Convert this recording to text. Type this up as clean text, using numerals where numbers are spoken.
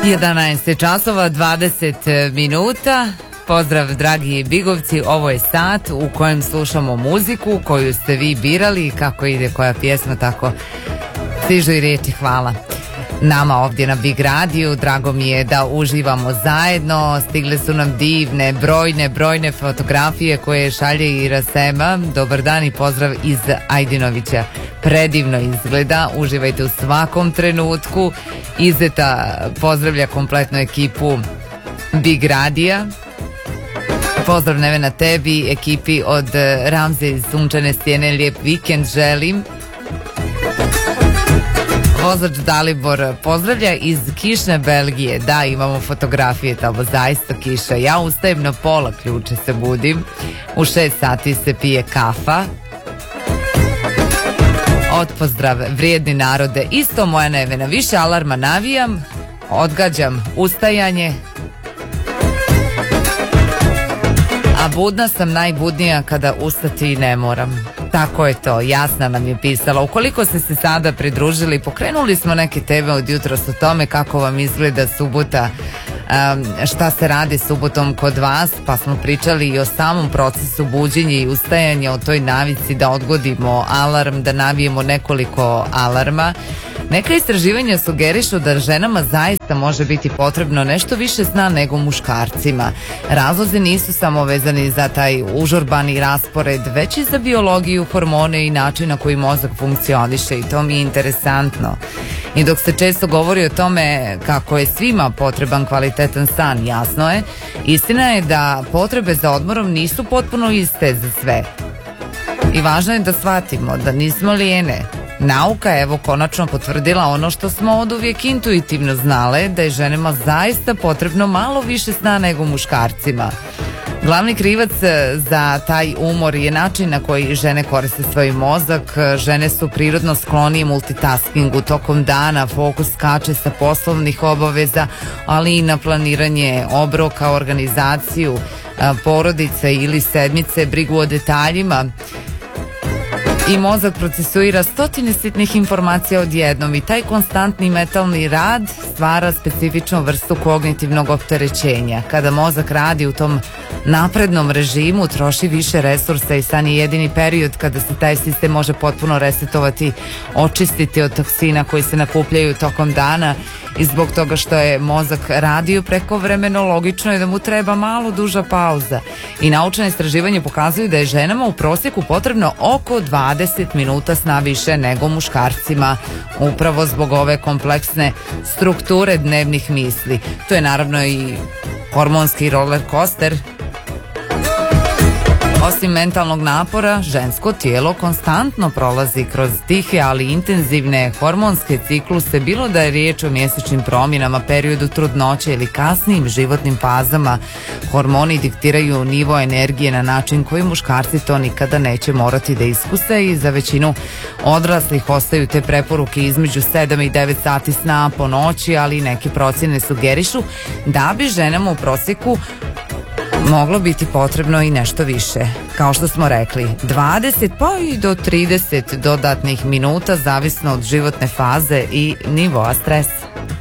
11 časova 20 minuta. Pozdrav dragi Bigovci, ovo je sat u kojem slušamo muziku koju ste vi birali. Kako ide koja pjesma, tako stižu i riječi hvala nama ovdje na Big radiju. Drago mi je da uživamo zajedno. Stigle su nam divne, brojne fotografije koje šalje i Rasema. Dobar dan i pozdrav iz Ajdinovića. Predivno izgleda, uživajte u svakom trenutku. Izeta pozdravlja kompletnu ekipu Big radija. Pozdrav Nevena tebi, ekipi od Ramze iz Sunčane stijene, lijep vikend želim. Vozač Dalibor pozdravlja iz kišne Belgije. Da, imamo fotografije tamo, zaista kiša. Ja ustajem na pola ključe, se budim. U 6 sati se pije kafa. Otpozdrav, vrijedni narode. Isto moja Nevena, više alarma navijam, odgađam ustajanje, a budna sam najbudnija kada ustati i ne moram. Tako je to, Jasna nam je pisala. Ukoliko ste se sada pridružili, pokrenuli smo neke teme od jutros o tome kako vam izgleda subota, šta se radi subotom kod vas, pa smo pričali i o samom procesu buđenja i ustajanja, o toj navici da odgodimo alarm, da navijemo nekoliko alarma. Neka istraživanja sugerišu da ženama zaista može biti potrebno nešto više sna nego muškarcima. Razlozi nisu samo vezani za taj užurbani raspored, već i za biologiju, hormone i način na koji mozak funkcioniše, i to mi je interesantno. I dok se često govori o tome kako je svima potreban kvalitetan san, jasno je, istina je da potrebe za odmorom nisu potpuno iste za sve. I važno je da shvatimo da nismo lijene. Nauka je evo konačno potvrdila ono što smo oduvijek intuitivno znale, da je ženama zaista potrebno malo više sna nego muškarcima. Glavni krivac za taj umor je način na koji žene koriste svoj mozak. Žene su prirodno sklonije multitaskingu tokom dana, fokus skače sa poslovnih obaveza, ali i na planiranje obroka, organizaciju porodice ili sedmice, brigu o detaljima. I mozak procesuira stotine sitnih informacija odjednom i taj konstantni mentalni rad stvara specifičnu vrstu kognitivnog opterećenja. Kada mozak radi u tom naprednom režimu, troši više resursa i san je jedini period kada se taj sistem može potpuno resetovati, očistiti od toksina koji se nakupljaju tokom dana, i zbog toga što je mozak radio prekovremeno, logično je da mu treba malo duža pauza. I naučna istraživanja pokazuju da je ženama u prosjeku potrebno oko 20 minuta sna više nego muškarcima, upravo zbog ove kompleksne strukture dnevnih misli. To je naravno i hormonski roller coaster. Osim mentalnog napora, žensko tijelo konstantno prolazi kroz tihe, ali intenzivne hormonske cikluse, bilo da je riječ o mjesečnim promjenama, periodu trudnoće ili kasnijim životnim fazama. Hormoni diktiraju nivo energije na način koji muškarci to nikada neće morati da iskuse, i za većinu odraslih ostaju te preporuke između 7 i 9 sati sna po noći, ali neke procjene sugerišu da bi ženama u prosjeku moglo biti potrebno i nešto više. Kao što smo rekli, 20 pa i do 30 dodatnih minuta, zavisno od životne faze i nivoa stresa.